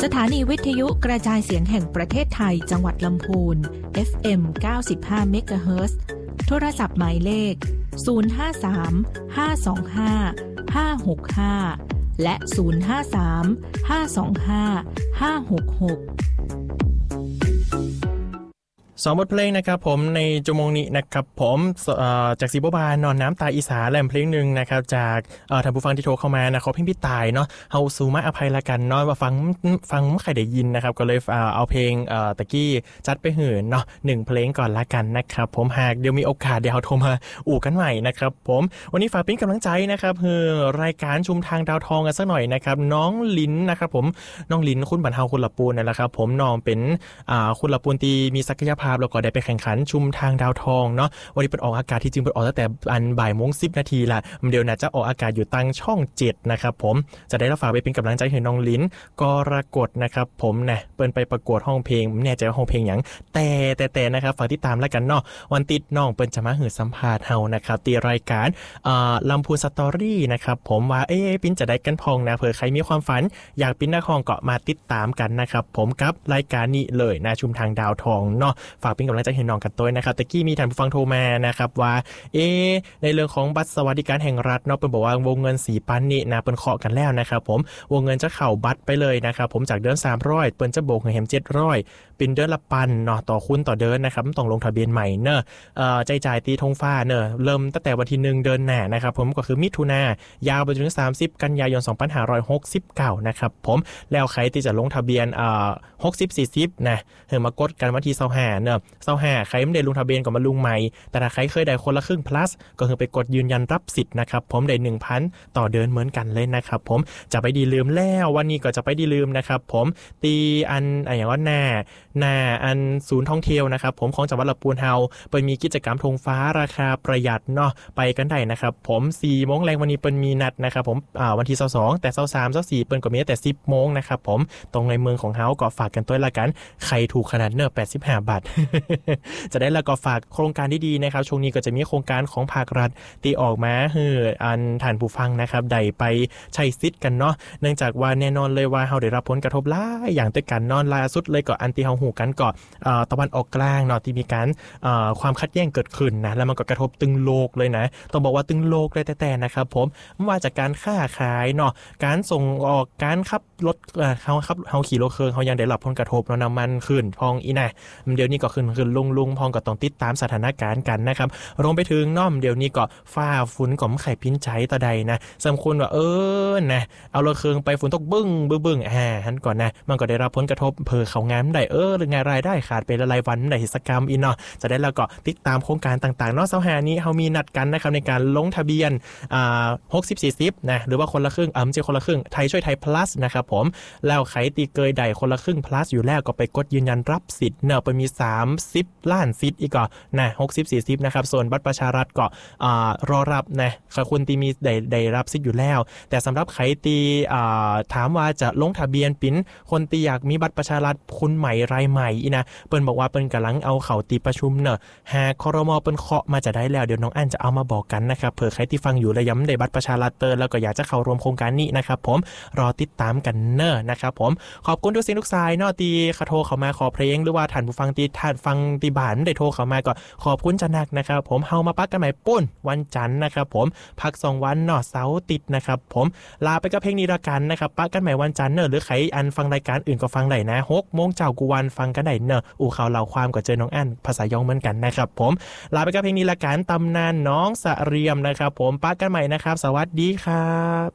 สถานีวิทยุกระจายเสียงแห่งประเทศไทยจังหวัดลำพูน FM 95 เมกะเฮิรตซ์โทรศัพท์หมายเลข053 525 565และ053 525 566 สองบทเพลงนะครับผมในชั่วโมงนี้นะครับผมจากสีบัวบานนอนน้ำตาอีสาแหลมเพลงหนึ่งนะครับจากท่านผู้ฟังที่โทรเข้ามานะขอเพลงพี่ตายเนาะเฮาซูมาอภัยละกันเนาะว่าฟังใครได้ยินนะครับก็เลยเอาเพลงตะกี้จัดไปหื่นเนาะ1เพลงก่อนละกันนะครับผมหากเดี๋ยวมีโอกาสเดี๋ยวเฮาโทรมาอู่กันใหม่นะครับผมวันนี้ฝากเป็นกำลังใจนะครับคือรายการชุมทางดาวทองกันสักหน่อยนะครับน้องลิ้นนะครับผมน้องลิ้นคุณบรรเทาคุณละปูนนั่นแหละครับผมน้องเป็นคุณละปูนที่มีศักยภาพแล้วก็ได้ไปแข่งขันชุมทางดาวทองเนาะวันนี้เปิดออกอากาศที่จริงเปิดออกตั้งแต่บ่ายโมง10 นาทีละเดี๋ยวน่าจะออกอากาศอยู่ตั้งช่อง7นะครับผมจะได้รับฝากไปเป็นกำลังใจให้น้องลิ้นกรกฎนะครับผมนะเปิ้นไปประกวดห้องเพลงแน่ใจว่าห้องเพลงหยังแต่นะครับฝากติดตามแล้วกันเนาะวันติดน้องเปิ้นจะมาหือสัมภาษณ์เฮานะครับตีรายการลำพูนสตอรี่นะครับผมว่าปิ้นจะได้กันพองนะเผื่อใครมีความฝันอยากปิ้นนักห้องก็มาติดตามกันนะครับผมกับรายการนี้เลยนะชุมทางดาวทองเนาะฝากเป็นกำลังใจให้น้องกันตัวนะครับตะกี้มีท่านผู้ฟังโทรมานะครับว่าในเรื่องของบัตรสวัสดิการแห่งรัฐเนาะเปิ้นบอกว่าวงเงิน 4,000 นี่นะเปิ้นเคาะกันแล้วนะครับผมวงเงินจะเข้าบัตรไปเลยนะครับผมจากเดือน300เปิ้นจะโบกให้แฮม700เป็นเดือนละปันเนาะต่อคุณต่อเดือนนะครับต้องลงทะเบียนใหม่เนอะจ่ายตีธงฟ้าเนอะเริ่มตั้งแต่วันที่1เดือนหน้านะครับผมก็คือมิถุนายาวไปจนถึง30กันยายน2569นะครับผมแล้วใครที่จะลงทะเบียน60-40นะเฮมากดกันวันที่25เนอะ25ใครไม่ได้ลงทะเบียนก็มาลงใหม่แต่ถ้าใครเคยได้คนละครึ่ง plus ก็คือไปกดยืนยันรับสิทธิ์นะครับผมได้ 1,000 ต่อเดือนเหมือนกันเลยนะครับผมจะไปดีลืมแล้ววันนี้ก็จะไปดีลืมนะครับผมตีอย่างว่าหน้าอันศูนย์ท่องเที่ยวนะครับผมของจังหวัดลำพูนเฮาเปิ้นมีกิจกรรมธงฟ้าราคาประหยัดเนาะไปกันได้นะครับผม 4 โมงแรงวันนี้เปิ้นมีนัดนะครับผมวันที่22แต่23 24เปิ้นก็มีแต่ 10 โมงนะครับผมตรงในเมืองของเฮาก็ฝากกันตัวละกันใครถูกขนาดเนอะ85 บาท จะได้แล้วก็ฝากโครงการดีๆนะครับช่วงนี้ก็จะมีโครงการของภาครัฐที่ออกมาท่านผู้ฟังนะครับได้ไปใช้สิทธิ์กันเนาะเนื่องจากว่าแน่นอนเลยว่าเฮาได้รับผลกระทบหลายอย่างด้วยกันนอนล่าสุดเลยก็อันที่เฮาฮู้กันก็ตะวันออกกลางเนาะที่มีการความขัดแย้งเกิดขึ้นนะแล้วมันก็กระทบตึงโลกเลยนะต้องบอกว่าตึงโลกเลยแต่นะครับผมไม่ว่าจากการค้าขายเนาะการส่งออกการขับรถเฮาขี่รถเครื่องเฮายังได้รับผลกระทบเนาะน้ำมันขึ้นพองอีนะเดี๋ยวนี้ก็ขึ้นลุงพองก็ต้องติดตามสถานการณ์กันนะครับรวมไปถึงน้อมเดี๋ยวนี้ก็ฟ้าฝนก็ไข่พิ้นใจต่อใดนะสำคัญว่านะเอารถเครื่องไปฝนตกบึ้งหันก่อนนะมันก็ได้รับผลกระทบเพอเขางานได้หรืองานรายได้ขาดไปหลายวันได้กิจกรรมอีเนาะจะได้แล้วก็ติดตามโครงการต่างๆเนาะเสาร์5นี้เฮามีนัดกันนะครับในการลงทะเบียน60-40นะหรือว่าคนละครึ่งไม่ใช่คนละครึ่งไทยช่วยไทย plus นะครับผมแล้วใครตีเกยได้คนละครึ่ง plus อยู่แล้วก็ไปกดยืนยันรับสิทธิ์เนาะไปมี30ล้านสิทธิ์อีกก็นะ60-40นะครับส่วนบัตรประชารัฐก็รอรับนะคนที่มีได้รับสิทธิ์อยู่แล้วแต่สำหรับใครตีถามว่าจะลงทะเบียนปิ้นคนที่อยากมีบัตรประชารัฐคนใหม่รายใหม่อีนะเปิ้นบอกว่าเปิ้นกำลังเอาเข้าตีประชุมเนอะหากครม.เปิ้นเคาะมาจะได้แล้วเดี๋ยวน้องอั้นจะเอามาบอกกันนะครับเผื่อใครที่ฟังอยู่และย้ำได้บัตรประชารัฐแล้วก็อยากจะเข้าร่วมโครงการนี้นะครับผมรอติดตามกันเนอะนะครับผมขอบคุณทุกสิ่งทุกสายเนาะที่โทรเข้ามาขอเพลงหรือว่าท่านผู้ฟังที่ฟังที่บ้านได้โทรเข้ามาก็ขอบคุณจันนักนะครับผมเฮามาปักกันใหม่ปุ้นวันจันทร์นะครับผมพัก2วันเนาะเสาร์ติดนะครับผมลาไปกับเพลงนี้ละกันนะครับปักกันใหม่วันจันทร์เนอะหรือใครอันฟังรายการอื่นก็ฟังได้นะ6 โมงเจ้ากูวันฟังกันได้เนอะอู่ข่าวเล่าความก็เจอน้องอั้นภาษายองเหมือนกันนะครับผมลาไปกับเพลงนี้ละกันตำนานน้องสะเรียมนะครับผมปักกันใหม่นะครับสวัสดีครับ